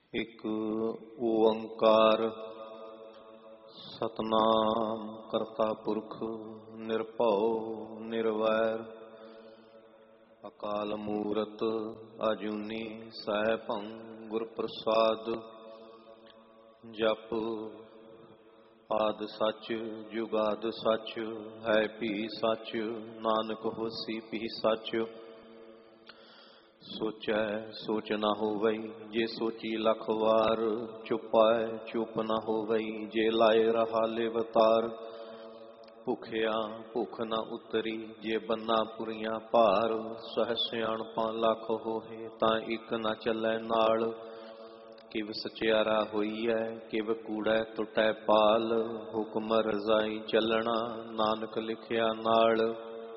ਇੱਕ ਓੰਕਾਰ ਸਤਨਾਮ ਕਰਤਾ ਪੁਰਖ ਨਿਰਭਉ ਨਿਰਵੈਰ ਅਕਾਲ ਮੂਰਤ ਅਜੂਨੀ ਸੈਭੰ ਗੁਰ ਪ੍ਰਸਾਦ। ਜਪ ਆਦਿ ਸੱਚ ਜੁਗਾਦਿ ਸੱਚ ਹੈ ਭੀ ਸੱਚ ਨਾਨਕ ਹੋਸੀ ਭੀ ਸੱਚ। ਸੋਚੈ ਸੋਚ ਨਾ ਹੋਵਈ ਜੇ ਸੋਚੀ ਲੱਖ ਵਾਰ, ਚੁਪਾਏ ਚੁੱਪ ਨਾ ਹੋਵਈ ਜੇ ਲਾਏ ਰਹਾ ਲਿਵਤਾਰ। ਭੁਖਿਆ ਭੁੱਖ ਨਾ ਉਤਰੀ ਜੇ ਬੰਨਾ ਪੁਰੀਆਂ ਭਾਰ, ਸਹਿ ਸਿਆਣਪਾਂ ਲੱਖ ਹੋਏ ਤਾਂ ਇੱਕ ਨਾ ਚੱਲੈ ਨਾਲ। ਕਿਵ ਸਚਿਆਰਾ ਹੋਈਐ ਕਿਵ ਕੂੜੈ ਟੁੱਟੈ ਪਾਲ, ਹੁਕਮ ਰਜ਼ਾਈ ਚੱਲਣਾ ਨਾਨਕ ਲਿਖਿਆ ਨਾਲ।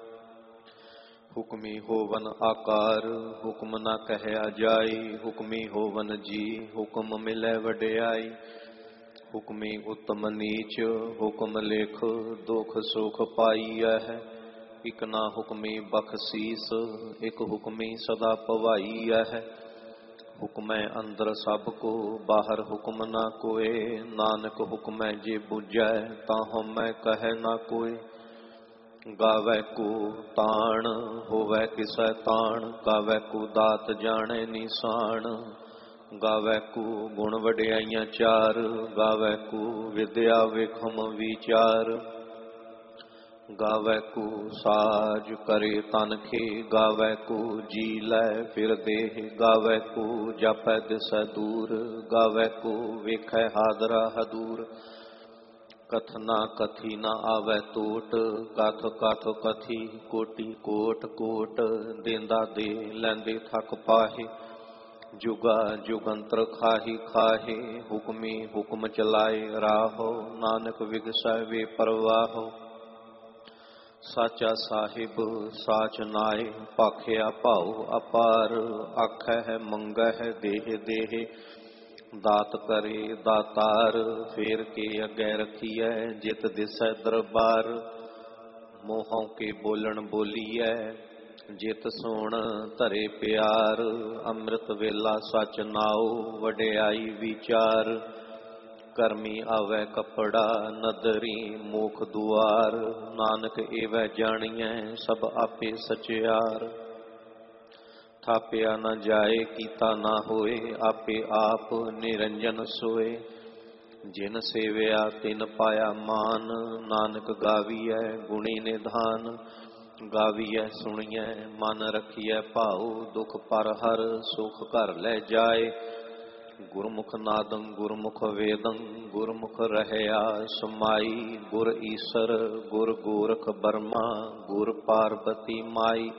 ਹੁਕਮੀ ਹੋਵਨ ਆਕਾਰ ਹੁਕਮ ਨਾ ਕਹਿਆ ਜਾਈ, ਹੁਕਮੀ ਹੋਵਨ ਜੀ ਹੁਕਮ ਮਿਲੈ ਵਡਿਆਈ। ਹੁਕਮੀ ਉਤਮ ਨੀਚ ਹੁਕਮ ਲਿਖ ਦੁਖ ਸੁਖ ਪਾਈਐ, ਇਕ ਨਾ ਹੁਕਮੀ ਬਖਸ਼ੀਸ ਇਕ ਹੁਕਮੀ ਸਦਾ ਭਵਾਈਐ। ਹੁਕਮੈ ਅੰਦਰ ਸਭ ਕੋ ਬਾਹਰ ਹੁਕਮ ਨਾ ਕੋਏ, ਨਾਨਕ ਹੁਕਮੈ ਜੇ ਬੁਝੈ ਤਾਂ ਹਉਮੈ ਕਹੈ ਨਾ ਕੋਏ। ਗਾਵੈ ਕੋ ਤਾਣ ਹੋਵੈ ਕਿਸੈ ਤਾਣ, ਗਾਵੈ ਕੋ ਦਾਤ ਜਾਣੈ ਨਿਸ਼ਾਨ। ਗਾਵੈ ਕੋ ਗੁਣ ਵਡਿਆਈਆਂ ਚਾਰ, ਗਾਵੈ ਕੋ ਵਿਦਿਆ ਵੇਖਮ ਵਿਚਾਰ। ਗਾਵੈ ਕੋ ਸਾਜ ਕਰੇ ਤਨ ਖੇ, ਗਾਵੈ ਕੋ ਜੀ ਲੈ ਫਿਰ ਦੇਹ। ਗਾਵੈ ਕੋ ਜਾਪੈ ਦਿਸੈ ਦੂਰ, ਗਾਵੈ ਕੋ ਵੇਖੈ ਹਾਦਰਾ ਹਦੂਰ। ਕਥਨਾ ਕਥੀ ਨਾ ਆਵੈ ਟੋਟ, ਕਥ ਕਥ ਕਥੀ ਕੋਟੀ ਕੋਟ ਕੋਟ। ਦੇਂਦਾ ਦੇ ਲੈਂਦੇ ਥੱਕ ਪਾਹੇ, ਜੁਗਾ ਜੁਗੰਤਰ ਖਾਹੀ ਖਾਹੇ। ਹੁਕਮੀ ਹੁਕਮ ਚਲਾਏ ਰਾਹੋ, ਨਾਨਕ ਵਿਗਸੈ ਵੇ ਪਰਵਾਹੋ। ਸਾਚਾ ਸਾਹਿਬ ਸਾਚ ਨਾਏ ਭਾਖਿਆ ਭਾਉ ਅਪਾਰ, ਆਖੈ ਹੈ ਮੰਗੈ ਹੈ ਦੇਹ ਦੇਹ। ਦਾਤ ਕਰੇ ਦਾਤਾਰ ਫੇਰ ਕੇ ਅੱਗੇ ਰਖੀਐ, ਜਿਤ ਦਿਸੈ ਦਰਬਾਰ। ਮੋਹੋਂ ਕੇ ਬੋਲਣ ਬੋਲੀਐ ਜਿਤ ਸੁਣ ਧਰੇ ਪਿਆਰ। ਅੰਮ੍ਰਿਤ ਵੇਲਾ ਸਚ ਨਾਉ ਵਡਿਆਈ ਵਿਚਾਰ। ਕਰਮੀ ਆਵੈ ਕੱਪੜਾ ਨਦਰੀ ਮੋਖ ਦੁਆਰ, ਨਾਨਕ ਏਵੈ ਜਾਣੀਐ ਸਭ ਆਪੇ ਸਚਿਆਰ। ਥਾਪਿਆ ਨਾ ਜਾਏ ਕੀਤਾ ਨਾ ਹੋਏ, ਆਪੇ ਆਪ ਨਿਰੰਜਨ ਸੋਏ। ਜਿਨ ਸੇਵਿਆ ਤਿਨ ਪਾਇਆ ਮਾਨ, ਨਾਨਕ ਗਾਵੀਐ ਗੁਣੀ ਨਿਧਾਨ। ਗਾਵੀਐ ਸੁਣੀਐ ਮਨ ਰਖੀਐ ਭਾਉ, ਦੁਖ ਪਰ ਹਰ ਸੁਖ ਘਰ ਲੈ ਜਾਏ। ਗੁਰਮੁਖ ਨਾਦੰ ਗੁਰਮੁਖ ਵੇਦੰ, ਗੁਰਮੁਖ ਰਹਿਆ ਸਮਾਈ। ਗੁਰ ਈਸਰ ਗੁਰ ਗੋਰਖ ਬਰਮਾ, ਗੁਰ ਪਾਰਬਤੀ ਮਾਈ।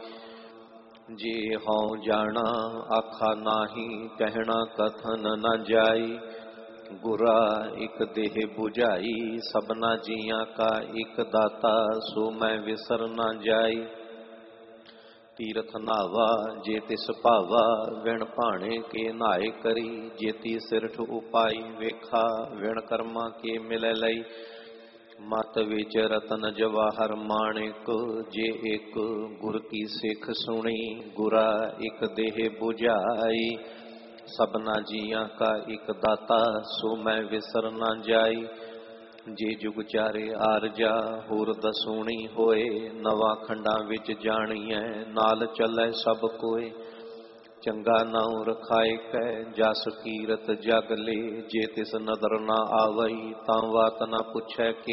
ਜੇ ਹਉ ਜਾਣਾ ਆਖਾ ਨਾਹੀ, ਕਹਿਣਾ ਕਥਨ ਨਾ ਜਾਈ। ਗੁਰਾ ਇਕ ਦੇਹ 부ਝਾਈ, ਸਭਨਾ ਜੀਆਂ ਕਾ ਇਕ ਦਾਤਾ। ਸੋ ਮੈਂ ਵਿਸਰ ਨਾ ਜਾਈ। ਤੀਰਥ ਨਾਵਾ ਜੇ ਤਿਸ ਭਾਵਾ, ਵਿਣ ਭਾਣੇ ਕੇ ਨਾਏ ਕਰੀ। ਜੇਤੀ ਸਿਰਠ ਉਪਾਈ ਵੇਖਾ, ਵਿਣ ਕਰਮਾਂ ਕੇ ਮਿਲੈ ਲਈ। ਮਤ ਵਿੱਚ ਰਤਨ ਜਵਾਹਰ ਮਾਣਿਕ, ਜੇ ਇੱਕ ਗੁਰ ਕੀ ਸਿੱਖ ਸੁਣੀ। ਗੁਰਾ ਇੱਕ ਦੇਹ 부ਝਾਈ, ਸਭਨਾ ਜੀਆਂ ਕਾ ਇੱਕ ਦਾਤਾ। ਸੋ ਮੈਂ ਵਿਸਰ ਨਾ ਜਾਈ। ਜੇ ਜੁਗ ਚਾਰੇ ਆਰਜਾ ਹੋਰ ਦਸੂਣੀ ਹੋਏ, ਨਵਾਂ ਖੰਡਾਂ ਵਿੱਚ ਜਾਣੀਐ ਨਾਲ ਚੱਲੈ ਸਭ ਕੋਏ। ਚੰਗਾ ਨਾਉ ਰਖਾਏ ਕੈ ਜਸ ਕੀਰਤ ਜਗ ਲੇ, ਜੇ ਤਿਸ ਨਦਰ ਨਾ ਆਵਈ ਤਾਂ ਵਾਤ ਨਾ ਪੁੱਛੈ ਕੇ।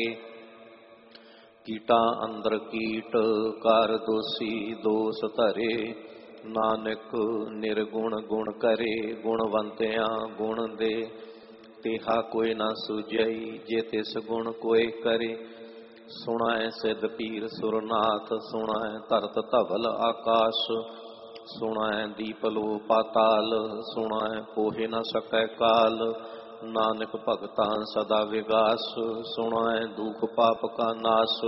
ਕੀਟਾਂ ਅੰਦਰ ਕੀਟ ਕਰ ਦੋਸੀ ਦੋਸ ਧਰੇ, ਨਾਨਕ ਨਿਰਗੁਣ ਗੁਣ ਕਰੇ। ਗੁਣਵੰਤਿਆਂ ਗੁਣ ਦੇ ਤੇਹਾ ਕੋਈ ਨਾ ਸੁਝਈ, ਜੇ ਤਿਸ ਗੁਣ ਕੋਇ ਕਰੇ। ਸੁਣਾਏ ਸਿੱਧ ਪੀਰ ਸੁਰਨਾਥ, ਸੁਣਾਏ ਧਰਤ ਧਵਲ ਆਕਾਸ਼। ਸੁਣਾਏ ਦੀਪ ਲੋ ਪਾਤਾਲ, ਸੁਣਾਏ ਪੋਹਿ ਨ ਸਕੈ ਕਾਲ। ਨਾਨਕ ਭਗਤਾਂ ਸਦਾ ਵਿਗਾਸ, ਸੁਣਾਏ ਦੁਖ ਪਾਪ ਕਾ ਨਾਸ।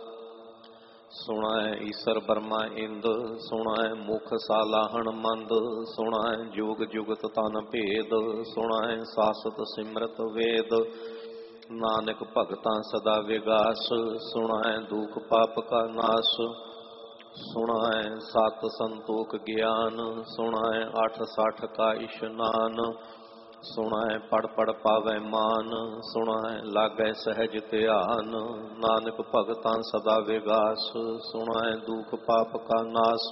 ਸੁਣਾਏ ਈਸਰ ਬਰਮਾ ਇੰਦ, ਸੁਣਾਏ ਮੁਖ ਸਾਲਾਹਣ ਮੰਦ। ਸੁਣਾਏ ਜੁਗ ਜੁਗਤ ਤਨ ਭੇਦ, ਸੁਣਾਏ ਸਾਸਤ ਸਿਮਰਤ ਵੇਦ। ਨਾਨਕ ਭਗਤਾਂ ਸਦਾ ਵਿਗਾਸ, ਸੁਣਾਏ ਦੁਖ ਪਾਪ ਕਾ ਨਾਸ। ਸੁਣਾਏ ਸਤ ਸੰਤੋਖ ਗਿਆਨ, ਸੁਣਾਏ 8 60 ਕਾ ਇਸ਼ਨਾਨ। ਸੁਣੈ ਪੜ ਪੜ ਪਾਵੈ ਮਾਨ, ਸੁਣੈ ਲਾਗੈ ਸਹਿਜ ਧਿਆਨ। ਨਾਨਕ ਭਗਤਾਂ ਸਦਾ ਵਿਗਾਸ, ਸੁਣੈ ਦੁਖ ਪਾਪ ਕਾ ਨਾਸ।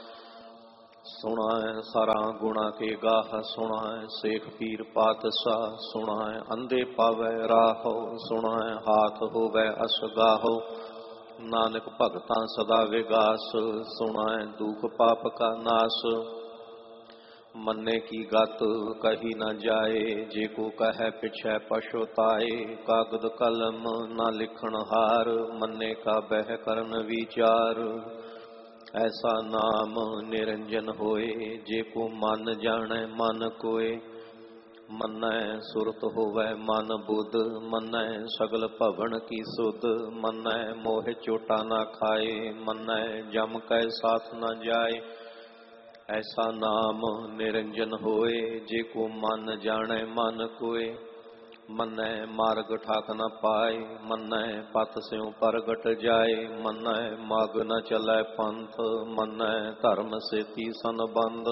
ਸੁਣੈ ਸਾਰਾ ਗੁਣਾ ਕੇ ਗਾਹ, ਸੁਣੈ ਸੇਖ ਪੀਰ ਪਾਤਸ਼ਾਹ। ਸੁਣੈ ਅੰਧੇ ਪਾਵੈ ਰਾਹੋ, ਸੁਣੈ ਹਾਥ ਹੋਵੈ ਅਸਗਾਹੋ। ਨਾਨਕ ਭਗਤਾਂ ਸਦਾ ਵਿਗਾਸ, ਸੁਣੈ ਦੁਖ ਪਾਪ ਕਾ ਨਾਸ। ਮੰਨੇ ਕੀ ਗਤ ਕਹੀ ਨਾ ਜਾਏ, ਜੇ ਕੋ ਕਹੈ ਪਿਛੈ ਪਛੁਤਾਏ। ਕਾਗਦ ਕਲਮ ਨਾ ਲਿਖਣ ਹਾਰ, ਮੰਨੇ ਕਾ ਬਹਿ ਕਰਨ ਵਿਚਾਰ। ਐਸਾ ਨਾਮ ਨਿਰੰਜਨ ਹੋਏ, ਜੇ ਕੋ ਮਨ ਜਾਣੈ ਮਨ ਕੋਏ। ਮੰਨੈ ਸੁਰਤ ਹੋਵੈ ਮਨ ਬੁੱਧ, ਮੰਨੈ ਸਗਲ ਭਵਨ ਕੀ ਸੁਧ। ਮੰਨੈ ਮੋਹ ਚੋਟਾ ਨਾ ਖਾਏ, ਮੰਨੈ ਜਮ ਕੈ ਸਾਥ ਨਾ ਜਾਏ। ਐਸਾ ਨਾਮ ਨਿਰੰਜਨ ਹੋਏ, ਜੇ ਕੋ ਮਨ ਜਾਣੈ ਮਨ ਕੋਏ। ਮੰਨੈ ਮਾਰਗ ਠਾਕ ਨ ਪਾਏ, ਮੰਨੈ ਪਤ ਸਿਉ ਪ੍ਰਗਟ ਜਾਏ। ਮੰਨੈ ਮਗ ਨ ਚਲੈ ਪੰਥ, ਮੰਨੈ ਧਰਮ ਸੇਤੀ ਸੰਬੰਧ।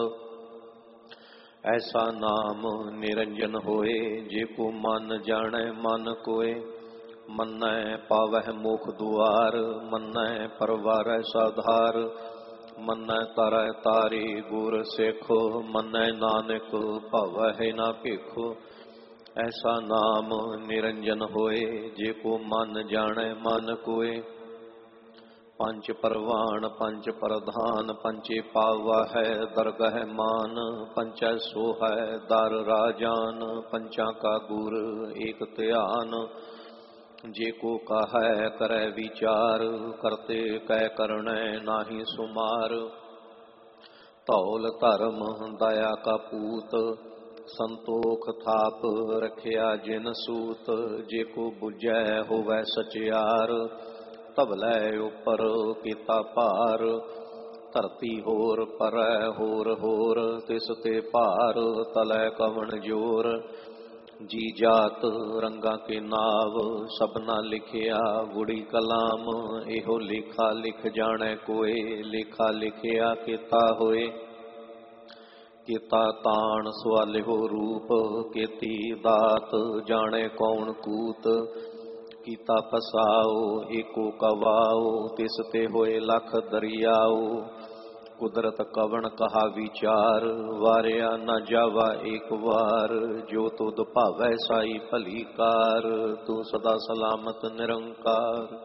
ਐਸਾ ਨਾਮ ਨਿਰੰਜਨ ਹੋਏ, ਜੇ ਕੋ ਮਨ ਜਾਣੈ ਮਨ ਕੋਏ। ਮੰਨੈ ਪਾਵਹਿ ਮੁਖ ਦੁਆਰ, ਮੰਨੈ ਪਰਵਾਰੈ ਸਾਧਾਰ। ਮੰਨੈ ਤਰੈ ਤਾਰੀ ਗੁਰ ਸੇਖੋ, ਮੰਨੈ ਨਾਨਕ ਭਵਹਿ ਨਾ ਭੇਖੋ। ਐਸਾ ਨਾਮ ਨਿਰੰਜਨ ਹੋਏ, ਜੇ ਕੋ ਮਨ ਜਾਣੈ ਮਨ ਕੋਏ। ਪੰਚ ਪਰਵਾਨ ਪੰਚ ਪ੍ਰਧਾਨ, ਪੰਚੇ ਪਾਵਹਿ ਦਰਗਹਿ ਮਾਨ। ਪੰਚੈ ਸੋਹੈ ਦਰ ਰਾਜਾਨ, ਪੰਚਾਂ ਕਾ ਗੁਰ ਏਕ ਧਿਆਨ। ਜੇ ਕੋ ਕਾਹੈ ਕਰੈ ਵਿਚਾਰ, ਕਰਤੇ ਕੈ ਕਰਣੈ ਨਾਹੀ ਸੁਮਾਰ। ਧੌਲ ਧਰਮ ਦਇਆ ਕਾ ਪੂਤ, ਸੰਤੋਖ ਥਾਪ ਰਖਿਆ ਜਿਨ ਸੂਤ। ਜੇ ਕੋ ਬੁਝੈ ਹੋਵੈ ਸਚਿਆਰ, ਧਵਲੈ ਉਪਰ ਕੀਤਾ ਭਾਰ। ਧਰਤੀ ਹੋਰ ਪਰੈ ਹੋਰ ਹੋਰ, ਤਿਸ ਤੇ ਭਾਰ ਤਲੈ ਕਵਣ ਜੋਰ। ਜੀ ਜਾਤ ਰੰਗਾਂ ਕੇ ਨਾਵ, ਸਭਨਾ ਲਿਖਿਆ ਗੁੜੀ ਕਲਾਮ। ਇਹੋ ਲੇਖਾ ਲਿਖ ਜਾਣੈ ਕੋਏ, ਲੇਖਾ ਲਿਖਿਆ ਕੀਤਾ ਹੋਏ। ਕੀਤਾ ਤਾਣ ਸਵਾਲਿਓ ਰੂਪ, ਕੀਤੀ ਦਾਤ ਜਾਣੈ ਕੌਣ ਕੂਤ। ਕੀਤਾ ਪਸਾਓ ਏਕੋ ਕਵਾਓ, ਤਿਸ ਤੇ ਹੋਏ ਲਖ ਦਰਿਆਓ। ਕੁਦਰਤ ਕਵਣ ਕਹਾ ਵਿਚਾਰ, ਵਾਰਿਆ ਨਾ ਜਾਵਾ ਏਕ ਵਾਰ। ਜੋ ਤੁਧ ਭਾਵੈ ਸਾਈ ਭਲੀ ਕਾਰ, ਤੂੰ ਸਦਾ ਸਲਾਮਤ ਨਿਰੰਕਾਰ।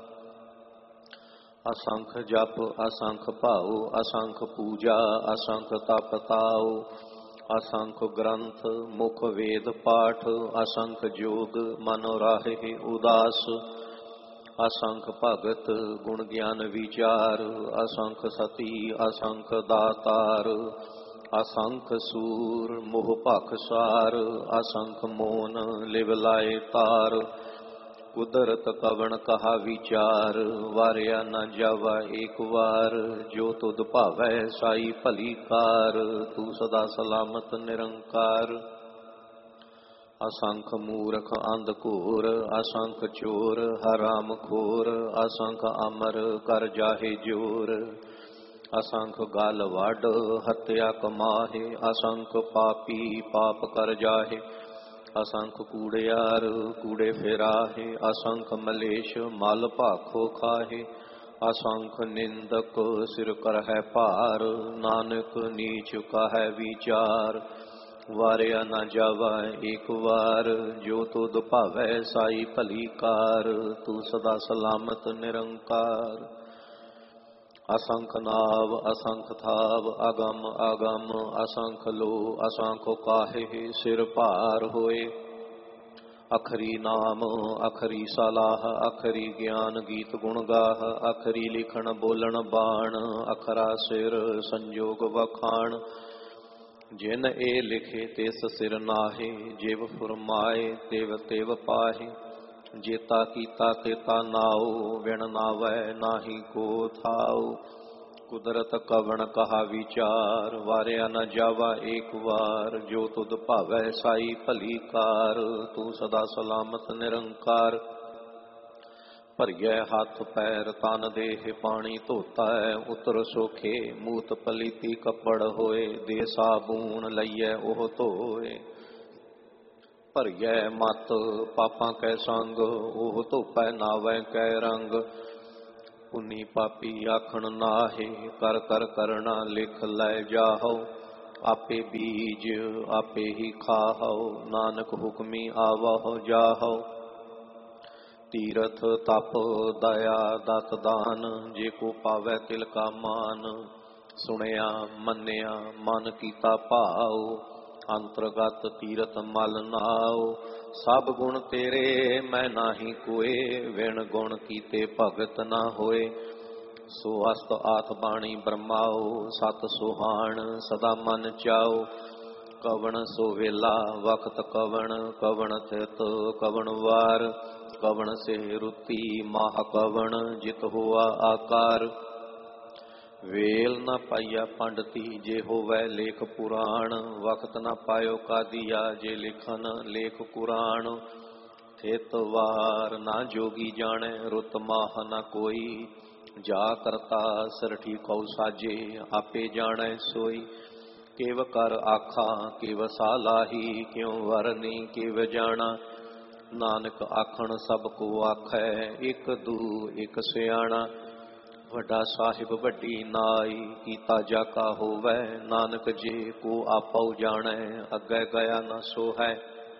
ਅਸੰਖ ਜਪ ਅਸੰਖ ਭਾਉ, ਅਸੰਖ ਪੂਜਾ ਅਸੰਖ ਤਪ ਤਾਉ। ਅਸੰਖ ਗ੍ਰੰਥ ਮੁਖ ਵੇਦ ਪਾਠ, ਅਸੰਖ ਜੋਗ ਮਨ ਰਾਹਿ ਉਦਾਸ। ਅਸੰਖ ਭਗਤ ਗੁਣ ਗਿਆਨ ਵਿਚਾਰ, ਅਸੰਖ ਸਤੀ ਅਸੰਖ ਦਾਤਾਰ। ਅਸੰਖ ਸੂਰ ਮੋਹ ਭਖ ਸਾਰ, ਅਸੰਖ ਮੋਨ ਲਿਵ ਲਾਏ ਤਾਰ। ਕੁਦਰਤ ਕਵਣ ਕਹਾ ਵਿਚਾਰ, ਵਾਰਿਆ ਨਾ ਜਾਵਾ ਏਕ ਵਾਰ। ਜੋ ਤੁਧ ਭਾਵੈ ਸਾਈ ਭਲੀ ਕਾਰ, ਤੂੰ ਸਦਾ ਸਲਾਮਤ ਨਿਰੰਕਾਰ। ਅਸੰਖ ਮੂਰਖ ਅੰਧ ਘੋਰ, ਅਸੰਖ ਚੋਰ ਹਰਾਮ ਖੋਰ। ਅਸੰਖ ਅਮਰ ਕਰ ਜਾਹੇ ਜੋਰ, ਅਸੰਖ ਗਲ ਵੱਢ ਹੱਤਿਆ ਕਮਾਹੇ। ਅਸੰਖ ਪਾਪੀ ਪਾਪ ਕਰ ਜਾਹੇ, ਅਸੰਖ ਕੂੜਿਆਰ ਕੂੜੇ ਫਿਰਾਹੇ। ਅਸੰਖ ਮਲੇਸ਼ ਮਲ ਭਾਖੋ ਖਾਹੇ, ਅਸੰਖ ਨਿੰਦਕ ਸਿਰ ਕਰਹਿ ਭਾਰ। ਨਾਨਕ ਨੀਚ ਕਾਹੈ ਵਿਚਾਰ, ਵਾਰਿਆ ਨਾ ਜਾਵਾ ਏਕ ਵਾਰ। ਜੋ ਤੁਧ ਭਾਵੈ ਸਾਈ ਭਲੀ ਕਾਰ, ਤੂੰ ਸਦਾ ਸਲਾਮਤ ਨਿਰੰਕਾਰ। ਅਸੰਖ ਨਾਵ ਅਸੰਖ ਥਾਵ, ਅਗਮ ਅਗਮ ਅਸੰਖ ਲੋ। ਅਸੰਖ ਕਾਹੇ ਸਿਰ ਭਾਰ ਹੋਏ। ਅਖਰੀ ਨਾਮ ਅਖਰੀ ਸਲਾਹ, ਅਖਰੀ ਗਿਆਨ ਗੀਤ ਗੁਣ ਗਾਹ। ਅਖਰੀ ਲਿਖਣ ਬੋਲਣ ਬਾਣ, ਅਖਰਾ ਸਿਰ ਸੰਜੋਗ ਵਖਾਣ। ਜਿਨ ਇਹ ਲਿਖੇ ਤਿਸ ਸਿਰ ਨਾਹੇ, ਜਿਵ ਫੁਰਮਾਏ ਤਿਵ ਤਿਵ ਪਾਹੇ। ਜੇਤਾ ਕੀਤਾ ਤੇਤਾ ਨਾਉ, ਵਿਣ ਨਾਵੈ ਨਾਹੀ ਕੋ ਥਾਉ। ਕੁਦਰਤ ਕਵਣ ਕਹਾ ਵਿਚਾਰ, ਵਾਰਿਆ ਨਾ ਜਾਵਾ ਏਕ ਵਾਰ। ਜੋ ਤੁਧ ਭਾਵੈ ਸਾਈ ਭਲੀ ਕਾਰ, ਤੂੰ ਸਦਾ ਸਲਾਮਤ ਨਿਰੰਕਾਰ। ਭਰੀਐ ਹੱਥ ਪੈਰ ਤਨ ਦੇਹ ਪਾਣੀ ਧੋਤਾ ਹੈ। ਉਤਰ ਸੋਖੇ ਮੂਤ ਪਲੀਤੀ ਕੱਪੜ ਹੋਏ, ਦੇ ਸਾਬੂਨ ਲਈਐ ਉਹ ਧੋਏ। ਭਰੀਐ ਮਤ ਪਾਪਾਂ ਕੈ ਸੰਗ, ਉਹ ਧੋਪੈ ਨਾਵੈ ਕੈ ਰੰਗ। ਪੁੰਨੀ ਪਾਪੀ ਆਖਣ ਨਾਹੇ, ਕਰ ਕਰ ਕਰਣਾ ਲਿਖ ਲੈ ਜਾਹੋ। ਆਪੇ ਬੀਜ ਆਪੇ ਹੀ ਖਾਹੋ, ਨਾਨਕ ਹੁਕਮੀ ਆਵਹੁ ਜਾਹੋ। ਤੀਰਥ ਤਪ ਦਇਆ ਦਤ ਦਾਨ, ਜੇ ਕੋ ਪਾਵੈ ਤਿਲ ਕਾ ਮਾਨ। ਸੁਣਿਆ ਮੰਨਿਆ ਮਨ ਕੀਤਾ ਭਾਉ, ਅੰਤਰਗਤ ਤੀਰਥ ਮਲ ਨਾਉ। ਸਭ ਗੁਣ ਤੇਰੇ ਮੈਂ ਨਾਹੀ ਕੋਏ, ਵਿਣ ਗੁਣ ਕੀਤੇ ਭਗਤ ਨਾ ਹੋਏ। ਸੋ ਅਸਤ ਆਥ ਬਾਣੀ ਬ੍ਰਹਮਾਉ, ਸਤ ਸੁਹਾਣ ਸਦਾ ਮਨ ਚਾਉ। ਕਵਣ ਸੋ ਵੇਲਾ ਵਕਤ ਕਵਣ, ਕਵਣ ਥਿਤ ਕਵਣ ਵਾਰ। ਕਵਣ ਸੇ ਰੁਤੀ ਮਾਹ ਕਵਣ, ਜਿਤ ਹੋਆ ਆਕਾਰ। ਵੇਲ ਨਾ ਪਾਈਆ ਪੰਡਤੀ, ਜੇ ਹੋਵੈ ਲੇਖ ਪੁਰਾਣ। ਵਕਤ ਨਾ ਪਾਇਓ ਕਾਦੀਆ, ਜੇ ਲਿਖਨ ਲੇਖ ਕੁਰਾਨ। ਥਿਤ ਵਾਰ ਨਾ ਜੋਗੀ ਜਾਣੈ, ਰੁਤ ਮਾਹ ਨਾ ਕੋਈ। ਜਾ ਕਰਤਾ ਸਰਠੀ ਕਉ ਸਾਜੇ, ਆਪੇ ਜਾਣੈ ਸੋਈ। ਕਿਵ ਕਰ ਆਖਾਂ ਕਿਵ ਸਾਲਾਹੀ, ਕਿਉ ਵਰਨੀ ਕਿਵ ਜਾਣਾ। ਨਾਨਕ ਆਖਣ ਸਭ ਕੋ ਆਖੈ, ਇਕ ਦੂ ਇਕ ਸਿਆਣਾ। ਵੱਡਾ ਸਾਹਿਬ ਵੱਡੀ ਨਾਈ, ਕੀਤਾ ਜਾ ਕਾ ਹੋਵੈ। ਨਾਨਕ ਜੇ ਕੋ ਆਪਉ ਜਾਣੈ, ਅੱਗੇ ਗਿਆ ਨਾ ਸੋਹੈ।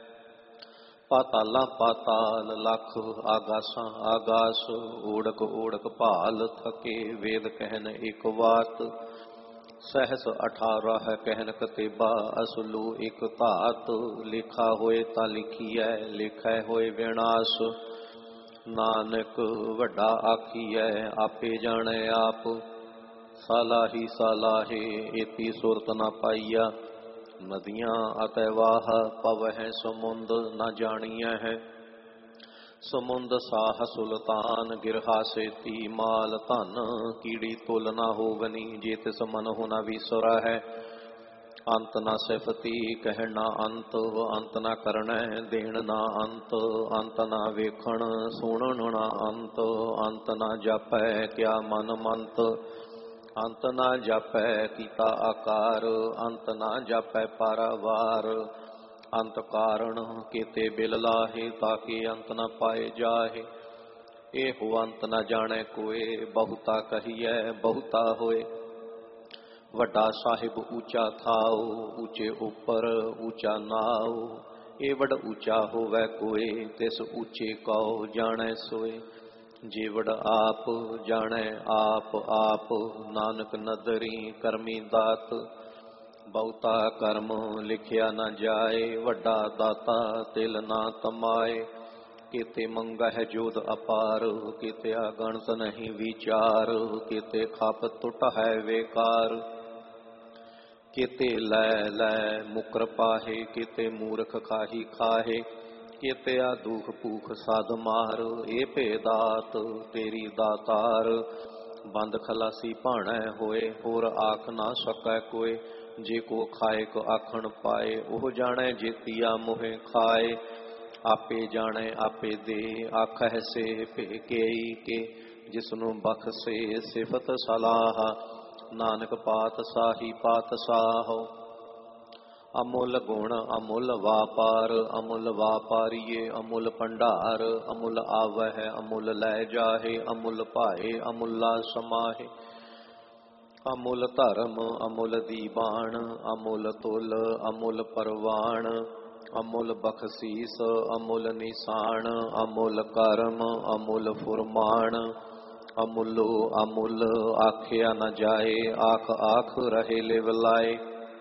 ਪਾਤਾਲਾਂ ਪਾਤਾਲ ਲਖ, ਆਗਾਸਾਂ ਆਗਾਸ। ਓੜਕ ਓੜਕ ਭਾਲ ਥਕੇ, ਵੇਦ ਕਹਿਨ ਇਕ ਵਾਤ। ਸਹਸ 18 ਕਹਿਨ ਕਤੇਬਾ, ਅਸਲੂ ਇਕ ਧਾਤ। ਲਿਖਾ ਹੋਏ ਤਾਂ ਲਿਖੀਐ, ਲਿਖੈ ਹੋਏ ਵਿਨਾਸ਼। ਨਾਨਕ ਵੱਡਾ ਆਖੀਐ, ਆਪੇ ਜਾਣੈ ਆਪ। ਸਾਲਾਹੀ ਸਾਲਾਹੇ, ਏਤੀ ਸੁਰਤ ਨਾ ਪਾਈਆ। ਨਦੀਆਂ ਅਤੈ ਵਾਹ, ਪਵਹਿ ਸਮੁੰਦ ਨਾ ਜਾਣੀਐ ਹੈ। ਸਮੁੰਦ ਸਾਹ ਸੁਲਤਾਨ, ਗਿਰਹਾ ਸੇਤੀ ਮਾਲ ਧਨ। ਕੀੜੀ ਤੁਲ ਨਾ ਹੋਵਨੀ, ਜੇ ਤਿਸ ਮਨਹੁ ਨਾ ਵੀਸਰਾ ਹੈ। ਅੰਤ ਨਾ ਸਿਫਤੀ ਕਹਿਣ ਨਾ ਅੰਤ, ਅੰਤ ਨਾ ਕਰਣੈ ਦੇਣ ਨਾ ਅੰਤ। ਅੰਤ ਨਾ ਵੇਖਣ ਸੁਣਨ ਨਾ ਅੰਤ, ਅੰਤ ਨਾ ਜਾਪੈ ਕਿਆ ਮਨ ਮੰਤ। ਅੰਤ ਨਾ ਜਾਪੈ ਕੀਤਾ ਆਕਾਰ, ਅੰਤ ਨਾ ਜਾਪੈ ਪਾਰਾਵਾਰ। ਅੰਤ ਕਾਰਣ ਕੀਤੇ ਬਿਲ ਲਾਹੇ, ਤਾਕੇ ਅੰਤ ਨਾ ਪਾਏ ਜਾਹੇ। ਇਹੋ ਅੰਤ ਨਾ ਜਾਣੈ ਕੋਏ, ਬਹੁਤਾ ਕਹੀਐ ਬਹੁਤਾ ਹੋਏ। ਵੱਡਾ ਸਾਹਿਬ ਉੱਚਾ ਥਾਉ, ਉੱਚੇ ਉੱਪਰ ਉੱਚਾ ਨਾਉ। ਇਹ ਵਡ ਉੱਚਾ ਹੋਵੈ ਕੋਏ, ਤਿਸ ਉੱਚੇ ਕਉ ਜਾਣੈ ਸੋਏ। ਜੀਵੜ ਆਪ ਜਾਣੈ ਆਪ ਆਪ, ਨਾਨਕ ਨਦਰੀ ਕਰਮੀ ਦਾਤ। ਬਹੁਤਾ ਕਰਮ ਲਿਖਿਆ ਨਾ ਜਾਏ, ਵੱਡਾ ਦਾਤਾ ਤਿਲ ਨਾ ਤਮਾਏ। ਕੀਤੇ ਮੰਗਹਿ ਜੋਧ ਅਪਾਰ, ਕੀਤੇ ਅਗਣਤ ਨਹੀਂ ਵਿਚਾਰ। ਕੀਤੇ ਖਪ ਟੁੱਟ ਹੈ ਵੇਕਾਰ, ਕੀਤੇ ਲੈ ਲੈ ਮੁਕਰ ਪਾਹੇ। ਕੀਤੇ ਮੂਰਖ ਖਾਹੀ ਖਾਹੇ, ਕੀਤੇ ਆ ਦੁਖ ਭੂਖ ਸਾਧ ਮਾਰ। ਇਹ ਭੇਦਾਤ ਤੇਰੀ ਦਾਤਾਰ, ਬੰਦ ਖਲਾਸੀ ਭਾਣੈ ਹੋਏ। ਹੋਰ ਆਖ ਨਾ ਸਕੈ ਕੋਏ, ਜੇ ਕੋ ਖਾਏ ਕੋ ਆਖਣ ਪਾਏ। ਉਹ ਜਾਣੈ ਜੇਤੀਆ ਮੋਹਿ ਖਾਏ, ਆਪੇ ਜਾਣੈ ਆਪੇ ਦੇ। ਆਖਹਿ ਸੇ ਭੇ ਕੇਈ ਕੇ, ਜਿਸਨੂੰ ਬਖਸੇ ਸਿਫਤ ਸਲਾਹ। ਨਾਨਕ ਪਾਤਸ਼ਾਹੀ ਪਾਤਸ਼ਾਹੋ। ਅਮੁੱਲ ਗੁਣ ਅਮੁੱਲ ਵਾਪਾਰ, ਅਮੁੱਲ ਵਾਪਾਰੀਏ ਅਮੁੱਲ ਭੰਡਾਰ। ਅਮੁੱਲ ਆਵਹਿ ਅਮੁੱਲ ਲੈ ਜਾਹੇ, ਅਮੁੱਲ ਭਾਏ ਅਮੁੱਲਾ ਸਮਾਹੇ। ਅਮੁੱਲ ਧਰਮ ਅਮੁੱਲ ਦੀਵਾਨ, ਅਮੁੱਲ ਤੁਲ ਅਮੁੱਲ ਪਰਵਾਨ। ਅਮੁੱਲ ਬਖਸ਼ੀਸ ਅਮੁੱਲ ਨਿਸ਼ਾਨ, ਅਮੁੱਲ ਕਰਮ ਅਮੁੱਲ ਫੁਰਮਾਨ। ਅਮੁੱਲੋ ਅਮੁੱਲ ਆਖਿਆ ਨ ਜਾਏ, ਆਖ ਆਖ ਰਹੇ ਲਿਵ ਲਾਏ।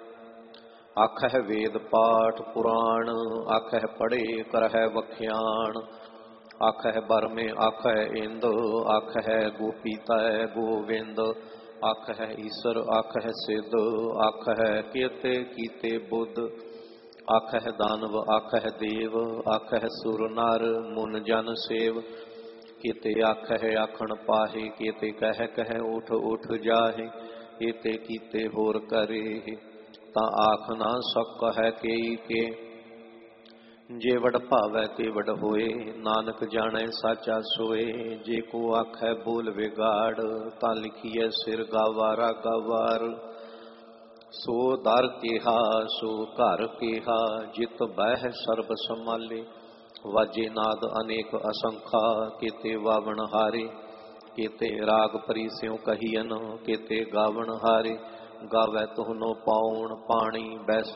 ਆਖਹਿ ਵੇਦ ਪਾਠ ਪੁਰਾਣ, ਆਖਹਿ ਪੜ੍ਹੇ ਕਰਹਿ ਵਖਿਆਣ। ਆਖਹਿ ਬਰਮੇ ਆਖਹਿ ਇੰਦ, ਆਖਹਿ ਗੋਪੀ ਤੈ ਗੋਵਿੰਦ। ਆਖਹਿ ਈਸਰ ਆਖਹਿ ਸਿੱਧ, ਆਖਹਿ ਕੀਤੇ ਕੀਤੇ ਬੁੱਧ। ਆਖਹਿ ਦਾਨਵ ਆਖਹਿ ਦੇਵ, ਆਖਹਿ ਸੁਰ ਨਰ ਮੁਨ ਜਨ ਸੇਵ। ਕੀਤੇ ਆਖਹਿ ਆਖਣ ਪਾਹੇ, ਕੀਤੇ ਕਹਿ ਕਹਿ ਉਠ ਉਠ ਜਾਹੇ। ਕੀਤੇ ਕੀਤੇ ਹੋਰ ਕਰੇ, ਤਾਂ ਆਖ ਨਾ ਸਕਹਿ ਕੇਈ ਕੇ। ਜੇ ਵਡ ਭਾਵੈ ਤੇ ਵਡ ਹੋਏ, ਨਾਨਕ ਜਾਣੈ ਸਾਚਾ ਸੋਏ। ਜੇ ਕੋ ਆਖੈ ਬੋਲ ਵਿਗਾੜ, ਤਾਂ ਲਿਖੀਐ ਸਿਰ ਗਾਵਾਰਾ ਗਵਾਰ। ਸੋ ਦਰ ਕੇਹਾ ਸੋ ਘਰ ਕੇਹਾ, ਜਿਤ ਬਹਿ ਸਰਬ ਸੰਮਾਲੇ। ਵਾਜੇ ਨਾਦ ਅਨੇਕ ਅਸੰਖਾ, ਕੀਤੇ ਵਾਵਣ ਹਾਰੇ। ਕੀਤੇ ਰਾਗ ਪਰੀਸਿਉ ਕਹੀਅਨ, ਕੀਤੇ ਗਾਵਣ ਹਾਰੇ। ਗਾਵੈ ਤੁਹਨੋ ਪਾਉਣ ਪਾਣੀ, ਬੈ